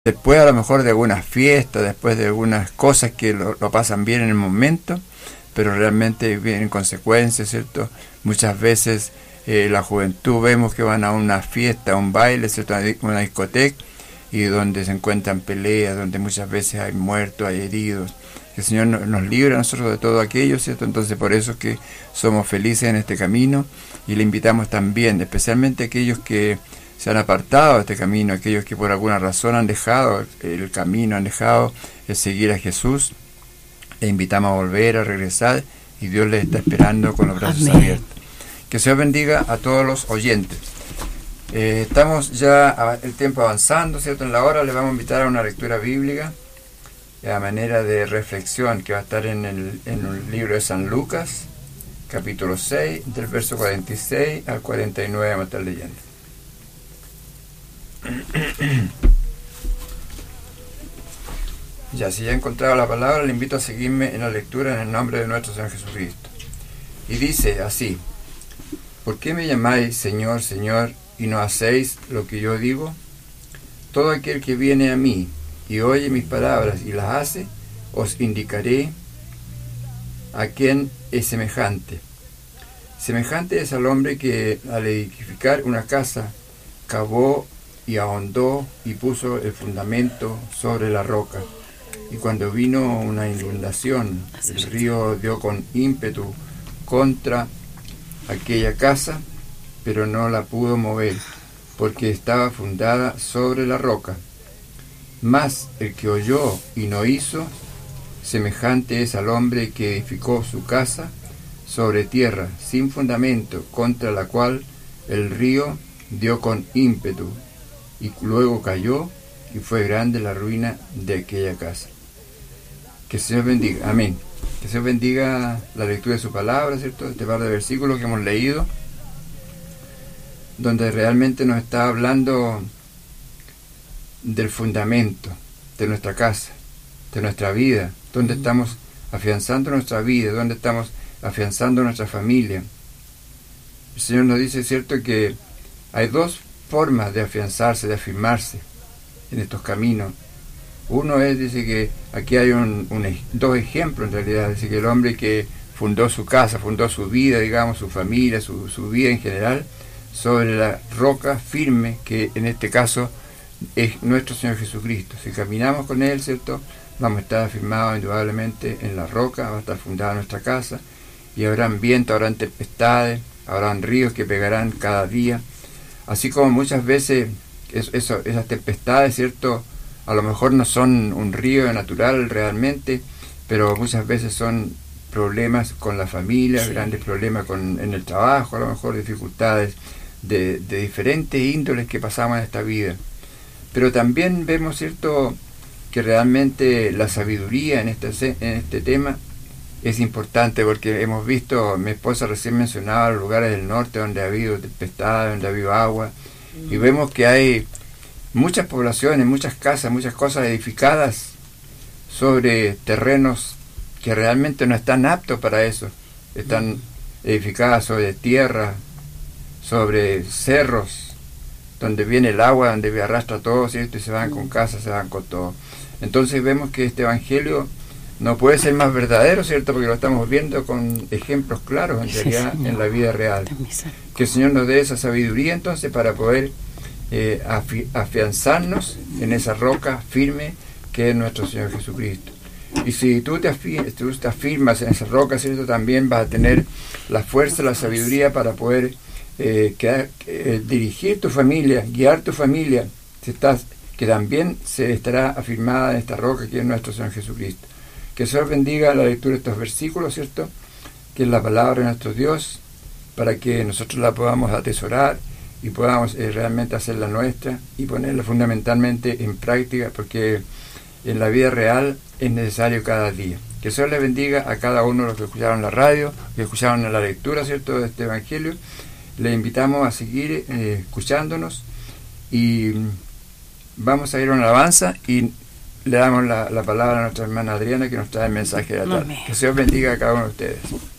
después a lo mejor de algunas fiestas, después de algunas cosas que lo pasan bien en el momento, pero realmente vienen consecuencias, ¿cierto? Muchas veces la juventud vemos que van a una fiesta, a un baile, ¿cierto? A una discoteca, y donde se encuentran peleas, donde muchas veces hay muertos, hay heridos. Que el Señor nos libre a nosotros de todo aquello, ¿cierto? Entonces por eso es que somos felices en este camino, y le invitamos también, especialmente a aquellos que se han apartado de este camino, aquellos que por alguna razón han dejado el camino, han dejado el seguir a Jesús. Le invitamos a volver, a regresar, y Dios les está esperando con los brazos abiertos. Que se bendiga a todos los oyentes. Estamos ya el tiempo avanzando, ¿cierto? En la hora les vamos a invitar a una lectura bíblica a manera de reflexión que va a estar en el libro de San Lucas, capítulo 6, del verso 46 al 49, vamos a estar leyendo. Ya, si ya he encontrado la palabra, le invito a seguirme en la lectura en el nombre de nuestro Señor Jesucristo. Y dice así: ¿por qué me llamáis Señor, Señor, y no hacéis lo que yo digo? Todo aquel que viene a mí y oye mis palabras y las hace, os indicaré a quién es semejante. Semejante es al hombre que al edificar una casa cavó y ahondó y puso el fundamento sobre la roca. Y cuando vino una inundación, el río dio con ímpetu contra aquella casa, pero no la pudo mover, porque estaba fundada sobre la roca. Mas el que oyó y no hizo, semejante es al hombre que edificó su casa sobre tierra, sin fundamento, contra la cual el río dio con ímpetu, y luego cayó, y fue grande la ruina de aquella casa. Que el Señor bendiga. Amén. Que el Señor bendiga la lectura de su palabra, ¿cierto? Este par de versículos que hemos leído, donde realmente nos está hablando del fundamento de nuestra casa, de nuestra vida, donde estamos afianzando nuestra vida, donde estamos afianzando nuestra familia. El Señor nos dice, ¿cierto?, que hay dos formas de afianzarse, de afirmarse en estos caminos. Uno es, dice que aquí hay dos ejemplos en realidad. Dice que el hombre que fundó su casa, fundó su vida, digamos, su familia, su vida en general, sobre la roca firme, que en este caso es nuestro Señor Jesucristo. Si caminamos con Él, ¿cierto?, vamos a estar afirmados indudablemente en la roca, va a estar fundada nuestra casa, y habrán vientos, habrán tempestades, habrán ríos que pegarán cada día. Así como muchas veces esas tempestades, ¿cierto?, a lo mejor no son un río natural realmente, pero muchas veces son problemas con la familia, sí, grandes problemas en el trabajo, a lo mejor dificultades de diferentes índoles que pasamos en esta vida. Pero también vemos, ¿cierto?, que realmente la sabiduría en este tema es importante, porque hemos visto, mi esposa recién mencionaba los lugares del norte donde ha habido tempestades, donde ha habido agua, y vemos que hay muchas poblaciones, muchas casas, muchas cosas edificadas sobre terrenos que realmente no están aptos para eso. Están edificadas sobre tierra, sobre cerros, donde viene el agua, donde arrastra todo, ¿cierto?, y se van con casas, se van con todo. Entonces vemos que este evangelio no puede ser más verdadero, ¿cierto?, porque lo estamos viendo con ejemplos claros en realidad, en la vida real. Que el Señor nos dé esa sabiduría entonces para poder afianzarnos en esa roca firme que es nuestro Señor Jesucristo. Y si tú te afirmas en esa roca, ¿cierto?, también vas a tener la fuerza, la sabiduría para poder dirigir tu familia, guiar tu familia, que también se estará afirmada en esta roca que es nuestro Señor Jesucristo. Que el Señor bendiga la lectura de estos versículos, ¿cierto?, que es la palabra de nuestro Dios, para que nosotros la podamos atesorar y podamos realmente hacerla nuestra y ponerla fundamentalmente en práctica, porque en la vida real es necesario cada día. Que el Señor les bendiga a cada uno de los que escucharon la radio, que escucharon la lectura, ¿cierto?, de este evangelio. Les invitamos a seguir escuchándonos, y vamos a ir a una alabanza y le damos la palabra a nuestra hermana Adriana, que nos trae el mensaje de la tarde. Que el Señor bendiga a cada uno de ustedes.